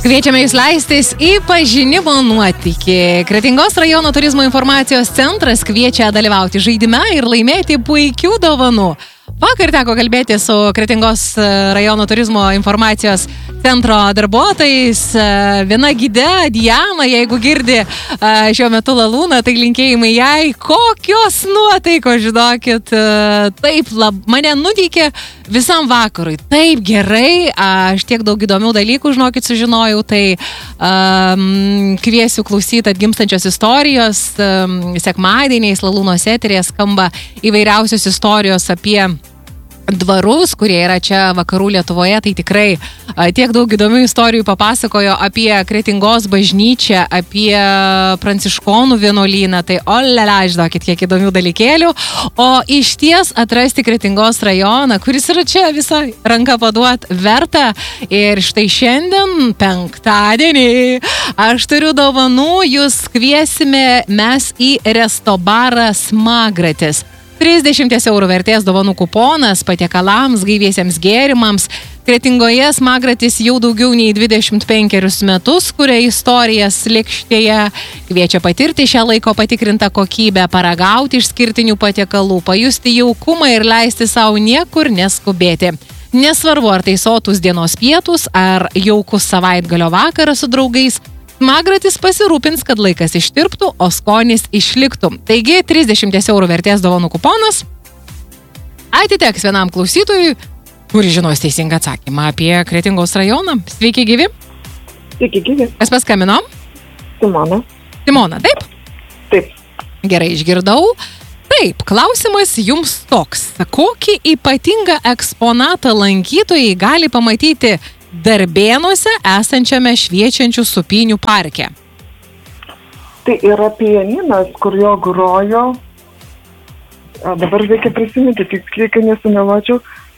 Kviečiame jūs leistis į pažinimo nuotykį. Kretingos rajono turizmo informacijos centras kviečia dalyvauti žaidime ir laimėti puikių dovanų. Vakar teko kalbėti su Kretingos rajono turizmo informacijos centro darbuotojais. Viena gide, Diana, jeigu girdi šiuo metu Lalūną, tai linkėjimai jai. Kokios nuotaikos, žinokit. Taip, mane nuteikė visam vakarui. Taip gerai, aš tiek daug įdomių dalykų, žinokit, sužinojau. Tai kviesiu klausyti atgimstančios istorijos. Sekmadieniais Lalūnos eterėje skamba įvairiausios istorijos apie dvarus, kurie yra čia vakarų Lietuvoje, tai tikrai tiek daug įdomių istorijų papasakojo apie Kretingos bažnyčią, apie pranciškonų vienuolyną, tai žinokit, kiek įdomių dalykėlių, o iš ties atrasti Kretingos rajoną, kuris yra čia visai ranka paduot verta. Ir štai šiandien, penktadienį, aš turiu dovanų, jūs kviesime mes į restobarą Smagratis. 30 eurų vertės dovanų kuponas patiekalams, gaiviesiems gėrimams. Kretingoje Smagratis jau daugiau nei 25 metus kuria istorijas lėkštėje, kviečia patirti šią laiko patikrintą kokybę, paragauti išskirtinių patiekalų, pajusti jaukumą ir leisti savo niekur neskubėti. Nesvarbu, ar tai sotus dienos pietus, ar jaukus savaitgalio vakaras su draugais, Smagratis pasirūpins, kad laikas ištirptų, o skonis išliktų. Taigi, 30 eurų vertės dovanų kuponas atiteks vienam klausytojui, kuris žinos teisingą atsakymą apie Kretingos rajoną. Sveiki, gyvi. Sveiki, gyvi. Kas paskambino? Simona, taip? Taip. Gerai, išgirdau. Taip, klausimas jums toks. Kokį ypatingą eksponatą lankytojai gali pamatyti Darbėnuose esančiame šviečiančių supynių parke? Tai yra pianinas, kur jo grojo. Dabar reikia prisiminti, kiek nesumeluočiau.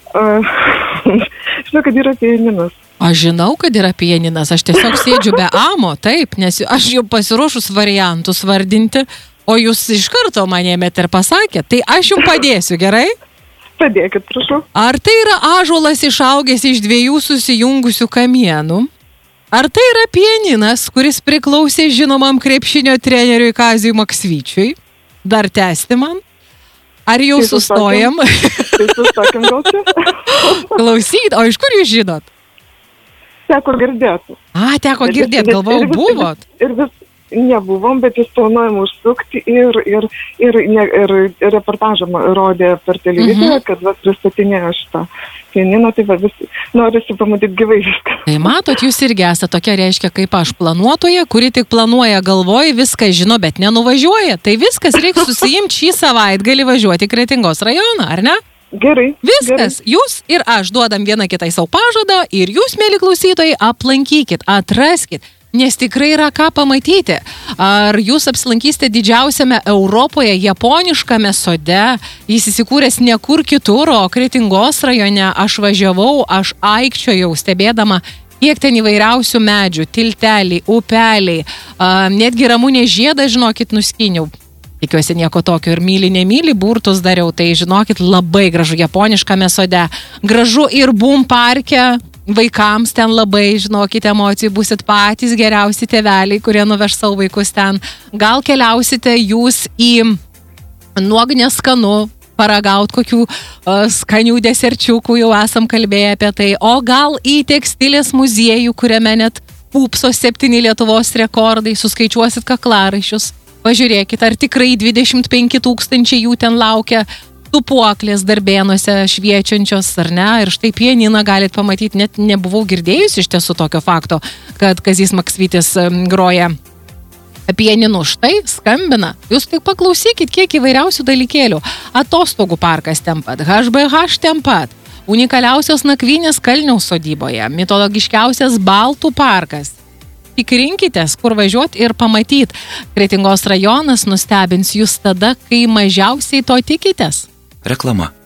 Žinau, kad yra pianinas. Aš žinau, kad yra pianinas. Aš tiesiog sėdžiu be amo, taip, nes aš jau pasiruošus variantus vardinti, o jūs iš karto man ėmėte ir pasakėte. Tai aš jums padėsiu, gerai? Padėkit, prašau. Ar tai yra ąžuolas išaugęs iš 2 susijungusių kamienų? Ar tai yra pianinas, kuris priklausė žinomam krepšinio treneriui Kaziui Maksvyčiui? Dar tęsti man? Ar jau tai sustojam? Tai sustokim gal čia. Klausyt, o iš kur jūs žinot? Teko girdėti. Teko girdėti, galvojau, buvot? Ir vis nebuvom, bet vis planuojam užsukti ir reportažą rodė per televiziją, kad pristatinėjo šitą pianiną, tai vis norisi pamatyti gyvai viską. Tai matot, jūs irgi esate tokia, reiškia, kaip aš, planuotoja, kuri tik planuoja galvoj, viską žino, bet nenuvažiuoja. Tai viskas, reikia susijimti šį savaitgalį važiuoti į Kretingos rajoną, ar ne? Gerai. Viskas, gerai. Jūs ir aš duodam vieną kitai savo pažadą ir jūs, mėly klausytojai, aplankykit, atraskit. Nes tikrai yra ką pamatyti. Ar jūs apsilankysite didžiausiame Europoje japoniškame sode, jis įsikūręs niekur kitur, o Kretingos rajone aš važiavau, aš aikčiojau, stebėdama, kiek ten įvairiausių medžių, tilteliai, upeliai, netgi Ramunės žiedą, žinokit, nuskyniau. Tikiuosi nieko tokio ir myli, nemyli, burtus dariau, tai žinokit, labai gražu japoniškame sode. Gražu ir Bum parke. Vaikams ten labai, žinokite, emocijų, busit patys geriausi tėveliai, kurie nuveš savo vaikus ten. Gal keliausite jūs į Nuognę skanu, paragaut kokių skanių deserčiukų, jau esam kalbėję apie tai. O gal į tekstilės muziejų, kuriame net pūpso 7 Lietuvos rekordai, suskaičiuosit kaklaraiščius. Pažiūrėkit, ar tikrai 25 000 jų ten laukia. Tupuoklės Darbėnuose šviečiančios, ar ne? Ir štai pianiną galit pamatyti, net nebuvau girdėjus iš tiesų tokio fakto, kad Kazys Maksvytis groja pianinu. Štai skambina. Jūs tik paklausykit, kiek įvairiausių dalykėlių. Atostogų parkas ten pat, HBH ten pat, unikaliausios nakvynės Kalniaus sodyboje, mitologiškiausias Baltų parkas. Tikrinkitės, kur važiuot ir pamatyt. Kretingos rajonas nustebins jūs tada, kai mažiausiai to tikitės. Reklama.